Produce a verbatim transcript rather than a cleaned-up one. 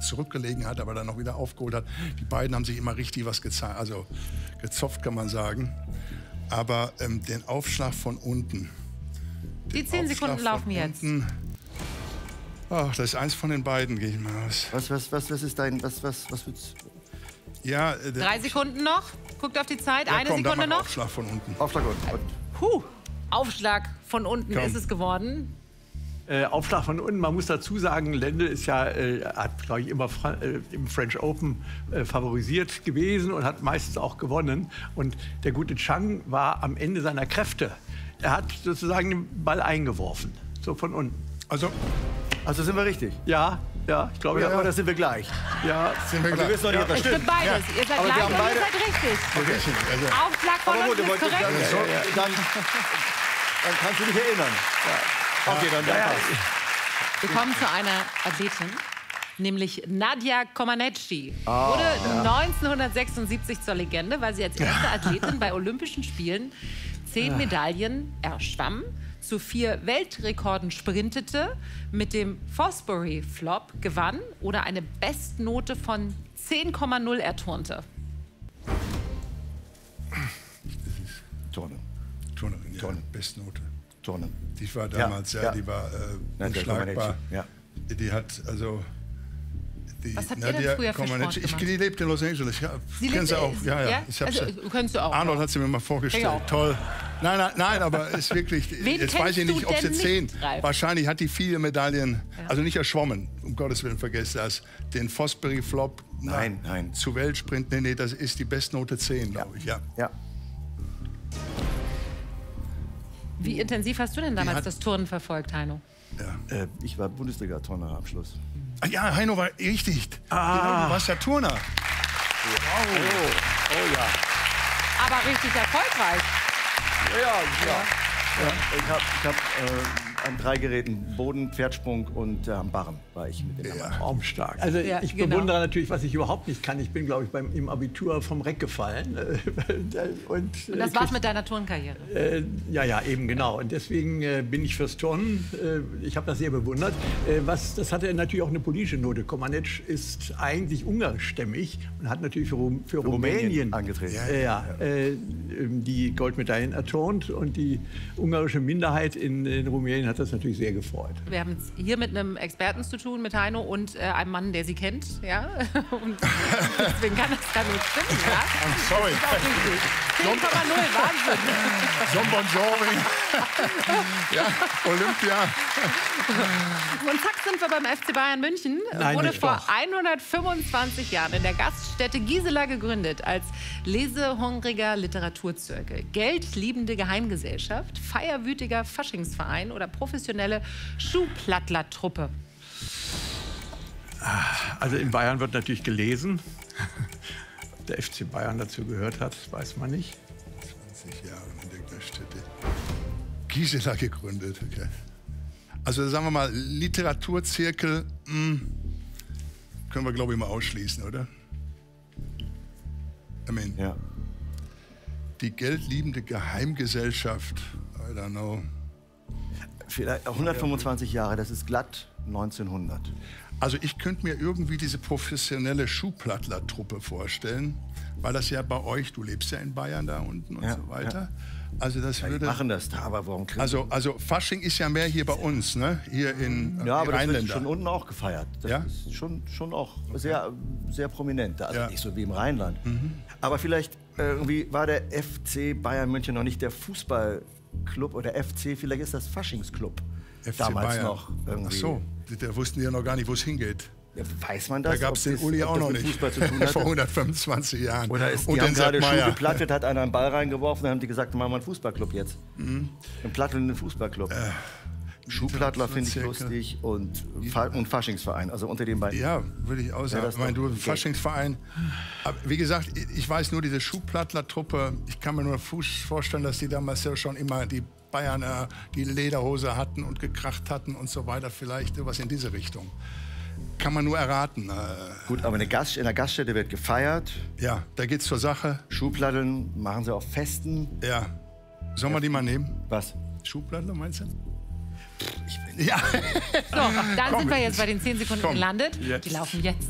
zurückgelegen hat, aber dann noch wieder aufgeholt hat. Die beiden haben sich immer richtig was gezeigt, also gezopft kann man sagen. Aber ähm, den Aufschlag von unten. Die zehn Sekunden laufen jetzt. Ach, das ist eins von den beiden, gehe ich mal aus. Was, was, was, was ist dein, was, was, was willst du? Ja, äh, Drei Sekunden noch. Guckt auf die Zeit. ja, Eine komm, Sekunde noch. Aufschlag von unten. Aufschlag unten. Puh. Aufschlag von unten Komm. ist es geworden. Äh, Aufschlag von unten. Man muss dazu sagen, Lendl ist ja, äh, hat, glaube ich, immer Fra äh, im French Open äh, favorisiert gewesen und hat meistens auch gewonnen. Und der gute Chang war am Ende seiner Kräfte. Er hat sozusagen den Ball eingeworfen, so von unten. Also, Also sind wir richtig? Ja, ja, ich glaube, Oder, ja. oder sind wir gleich? Ja, sind wir Also wir gleich. wissen noch nicht, ob das Es wird stimmt. beides. Ihr seid Aber wir gleich haben und ihr beide- seid richtig. Okay, also, Aufschlag von Aber gut, unten du ist wolltest korrekt. sagen, so, dann, dann kannst du dich erinnern. Ja. Okay, dann, dann passt. Wir kommen zu einer Athletin, nämlich Nadia Comaneci. Ah, Wurde neunzehnhundertsechsundsiebzig zur Legende, weil sie als erste Athletin bei Olympischen Spielen zehn Medaillen erschwamm, zu vier Weltrekorden sprintete, mit dem Fosbury Flop gewann oder eine Bestnote von zehn Komma null erturnte. Turnen. Turnerin, ja, Turnen. Bestnote. Turnen. Die war damals, ja, ja. die war äh, Nein, der unschlagbar. Comaneci, ja. Die hat, also... Die Was habt ihr denn früher für Sport Ich, gemacht? die lebt in Los Angeles. Ja, Sie kennen lebt- sie auch. Ja, ja. ja? Ich hab's, Also, kennst du auch, Arnold ja. hat sie mir mal vorgestellt. Ja. Toll. Nein, nein, nein, aber ist wirklich. Wen jetzt weiß ich kennst nicht, du ob sie denn zehn. nicht, Ralf? Wahrscheinlich hat die viele Medaillen, also nicht erschwommen. Um Gottes Willen, vergesst das. Den Fosbury Flop. Nein, na, nein. Zu Weltsprint. Nee, nee, das ist die Bestnote zehn, glaube ich. Ja. Ja. Wie intensiv hast du denn damals hat- das Turnen verfolgt, Heino? ja. Äh, ich war Bundesliga-Turner am Schluss. Ah, ja, Heino war richtig. Ah. Genau, du warst ja Turner. oh ja. Aber richtig erfolgreich. Ja, ja. ja. Ich habe ich hab, äh, an drei Geräten, Boden, Pferdsprung und äh, am Barren war ich mit dem. Ja. Traumstark. Also Ja, ich genau. bewundere natürlich, was ich überhaupt nicht kann. Ich bin, glaube ich, beim, im Abitur vom Reck gefallen. Und, Und das war's mit deiner Turnkarriere. Äh, ja, ja, eben genau. Und deswegen äh, bin ich fürs Turnen. Äh, ich habe das sehr bewundert. Äh, was, das hatte natürlich auch eine politische Note. Comaneci ist eigentlich ungarischstämmig und hat natürlich für, Rum, für, Rumänien Rumänien, angetreten. Äh, ja, äh, die Goldmedaillen erturnt. Und die ungarische Minderheit in, in Rumänien hat das natürlich sehr gefreut. Wir haben es hier mit einem Experten zu tun, mit Heino und äh, einem Mann, der sie kennt. Ja? Und deswegen kann das gar nicht stimmen. Ja? I'm sorry. Das ist auch richtig. zehn Komma null, Wahnsinn. John Bon Jovi. ja, Olympia. Und zack sind wir beim F C Bayern München. Nein, Wurde nicht vor doch. hundertfünfundzwanzig Jahren in der Gaststätte Gisela gegründet als lesehungriger Literaturzirkel, geldliebende Geheimgesellschaft, feierwütiger Faschingsverein oder professionelle Schuhplattler-Truppe. Also in Bayern wird natürlich gelesen. Ob der F C Bayern dazu gehört hat, weiß man nicht. zwanzig Jahre in der Gaststätte. Gisela gegründet. Okay. Also sagen wir mal, Literaturzirkel mh, können wir, glaube ich, mal ausschließen, oder? I mean, Ja. die geldliebende Geheimgesellschaft, I don't know. Vielleicht hundertfünfundzwanzig Jahre, das ist glatt neunzehnhundert. Also ich könnte mir irgendwie diese professionelle Schuhplattler-Truppe vorstellen, weil das ja bei euch, du lebst ja in Bayern da unten und Ja, so weiter. Also das Ja, die würde... machen das da, aber warum kriegen Also, also Fasching ist ja mehr hier bei uns, ne? Hier in äh, Ja, aber die das wird Rheinländer. schon unten auch gefeiert. Das Ja? ist schon, schon auch sehr, sehr prominent. Also Ja. nicht so wie im Rheinland. Aber vielleicht äh, irgendwie war der F C Bayern München noch nicht der Fußballclub oder F C, vielleicht ist das Faschingsclub. F C Damals Bayern. noch irgendwie. Ach so, da wussten die ja noch gar nicht, wo es hingeht. Ja, weiß man das? Da gab es ob den das- Uli ob auch das noch mit nicht. Fußball zu tun hatte? Vor hundertfünfundzwanzig Jahren. Oder ist, und die den haben gerade Sepp Schuh Meier. geplattet, hat einer einen Ball reingeworfen, dann haben die gesagt, machen wir einen Fußballclub jetzt. Mhm. Einen plattelnden Fußballclub. Schuhplattler finde ich Literaturzirkel. lustig und, Fa und Faschingsverein, also unter den beiden. Ja, würde ich auch sagen. das ich meine, doch du, ein okay. Faschingsverein. Aber wie gesagt, ich weiß nur, diese Schuhplattler-Truppe, ich kann mir nur Fuß vorstellen, dass die damals ja schon immer die Bayern äh, die Lederhose hatten und gekracht hatten und so weiter. Vielleicht was in diese Richtung. Kann man nur erraten. Äh, Gut, aber eine Gast, in der Gaststätte wird gefeiert, ja, da geht's zur Sache. Schuhplatteln machen sie auf Festen. Ja. Sollen wir die mal nehmen? Was? Schuhplattler, meinst du? Ich bin Ja. So, dann sind wir jetzt bei den zehn Sekunden Komm. gelandet. Jetzt. Die laufen jetzt.